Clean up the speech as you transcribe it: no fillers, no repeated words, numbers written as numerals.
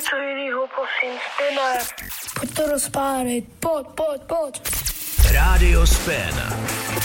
něco jinýho, prosím, Spinne. Pojď to rozpálit, pojď. Rádio Spin.